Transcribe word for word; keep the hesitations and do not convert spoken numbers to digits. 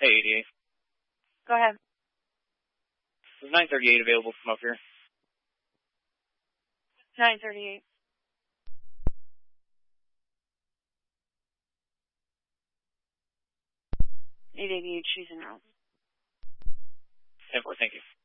Hey, eighty-eight. Go ahead. Is nine thirty-eight available from up here? nine thirty-eight. eight eighty-eight, she's in route. ten four, thank you.